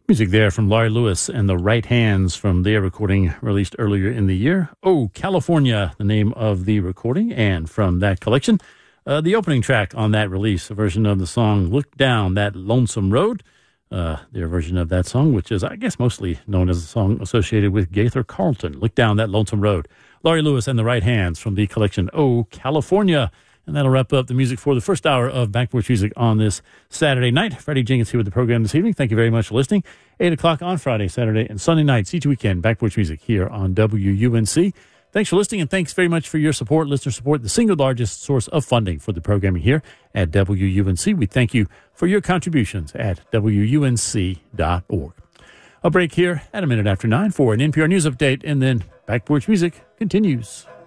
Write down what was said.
Music there from Laurie Lewis and the Right Hands from their recording released earlier in the year. Oh, California, the name of the recording, and from that collection, the opening track on that release, a version of the song Look Down That Lonesome Road, their version of that song, which is, I guess, mostly known as a song associated with Gaither Carlton. Look Down That Lonesome Road. Laurie Lewis and the Right Hands from the collection Oh, California. And that'll wrap up the music for the first hour of Back Porch Music on this Saturday night. Freddie Jenkins here with the program this evening. Thank you very much for listening. 8 o'clock on Friday, Saturday, and Sunday nights each weekend. Back Porch Music here on WUNC. Thanks for listening, and thanks very much for your support, listener support, the single largest source of funding for the programming here at WUNC. We thank you for your contributions at WUNC.org. A break here at 9:01 for an NPR News update, and then Back Porch Music continues.